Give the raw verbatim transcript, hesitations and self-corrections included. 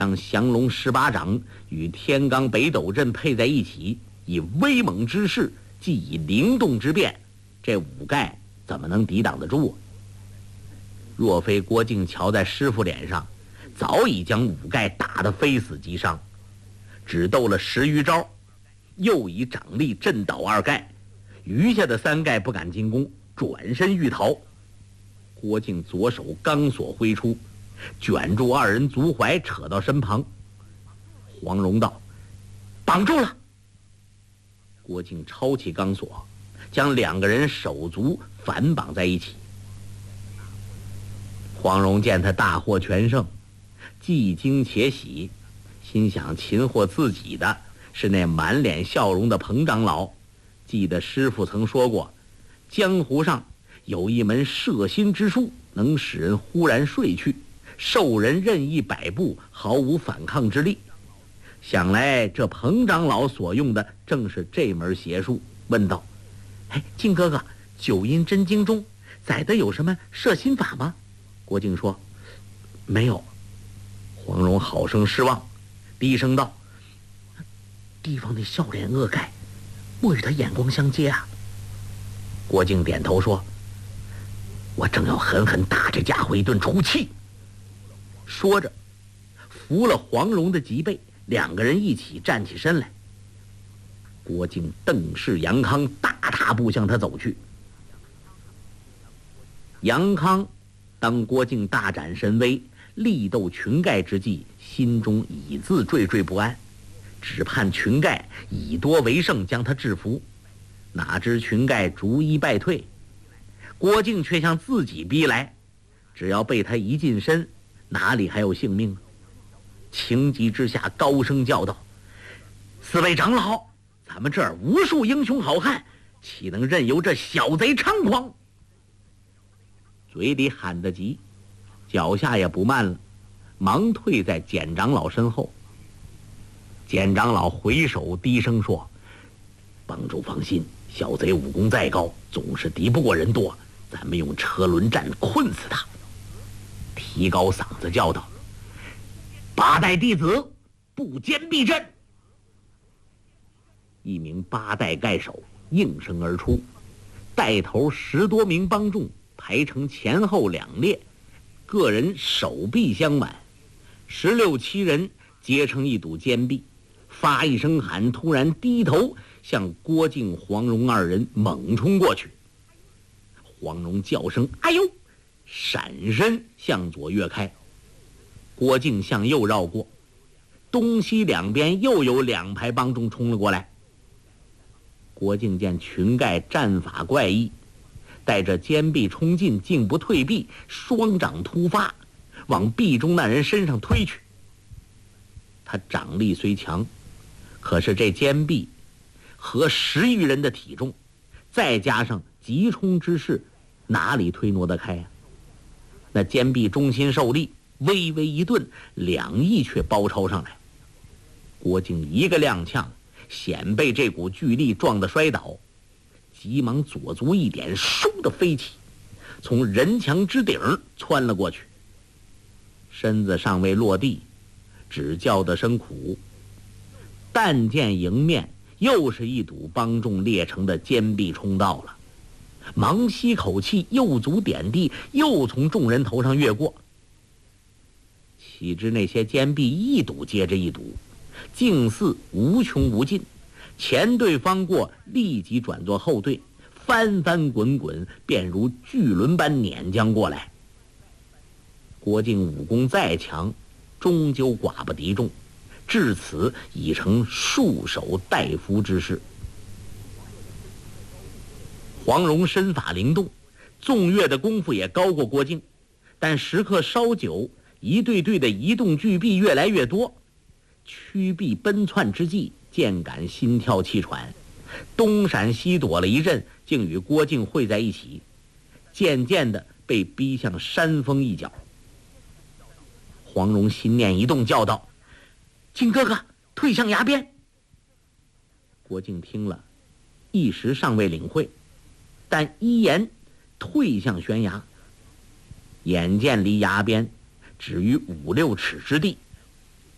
将降龙十八掌与天罡北斗阵配在一起，以威猛之势，既以灵动之变，这五盖怎么能抵挡得住啊？若非郭靖瞧在师傅脸上，早已将五盖打得非死即伤。只斗了十余招，又以掌力震倒二盖，余下的三盖不敢进攻，转身欲逃。郭靖左手钢索挥出，卷住二人足踝，扯到身旁。黄蓉道：“绑住了！”郭靖抄起钢索，将两个人手足反绑在一起。黄蓉见他大获全胜，既惊且喜，心想擒获自己的是那满脸笑容的彭长老。记得师傅曾说过，江湖上有一门摄心之术，能使人忽然睡去，受人任意摆布，毫无反抗之力。想来这彭长老所用的正是这门邪术，问道：“哎，靖哥哥，九阴真经中载的有什么摄心法吗？”郭靖说：“没有。”黄蓉好生失望，低声道：“地方的笑脸恶盖，莫与他眼光相接啊。”郭靖点头说：“我正要狠狠打这家伙一顿出气。”说着扶了黄蓉的脊背，两个人一起站起身来。郭靖瞪视杨康，大踏步向他走去。杨康当郭靖大展神威，力斗群盖之际，心中已自惴惴不安，只盼群盖以多为胜，将他制服。哪知群盖逐一败退，郭靖却向自己逼来，只要被他一近身，哪里还有性命？情急之下高声叫道：“四位长老，咱们这儿无数英雄好汉，岂能任由这小贼猖狂？”嘴里喊得急，脚下也不慢了，忙退在简长老身后。简长老回首低声说：“帮主放心，小贼武功再高，总是敌不过人多，咱们用车轮战困死他。”提高嗓子叫道：“八代弟子不坚必阵！”一名八代盖手应声而出，带头十多名帮众排成前后两列，个人手臂相挽，十六七人结成一堵坚壁，发一声喊，突然低头向郭靖、黄蓉二人猛冲过去。黄蓉叫声“哎呦”，闪身向左跃开，郭靖向右绕过，东西两边又有两排帮众冲了过来。郭靖见群盖战法怪异，带着坚壁冲进，竟不退避，双掌突发，往壁中那人身上推去。他掌力虽强，可是这坚壁和十余人的体重，再加上急冲之势，哪里推挪得开呀、啊？那坚壁中心受力，微微一顿，两翼却包抄上来。郭靖一个踉跄，险被这股巨力撞得摔倒，急忙左足一点，倏地飞起，从人墙之顶窜了过去。身子尚未落地，只叫得声苦。但见迎面又是一堵帮众列成的坚壁冲到了，忙吸口气，右足点地，又从众人头上越过。岂知那些坚壁一堵接着一堵，竟似无穷无尽，前队方过，立即转作后队，翻翻滚滚，便如巨轮般碾将过来。郭靖武功再强，终究寡不敌众，至此已成束手待俘之势。黄蓉身法灵动，纵跃的功夫也高过郭靖，但时刻稍久，一对对的移动巨臂越来越多，屈臂奔窜之际，渐感心跳气喘，东闪西躲了一阵，竟与郭靖会在一起，渐渐的被逼向山峰一角。黄蓉心念一动，叫道：“靖哥哥，退向崖边！”郭靖听了，一时尚未领会，但依言退向悬崖。眼见离崖边只于五六尺之地，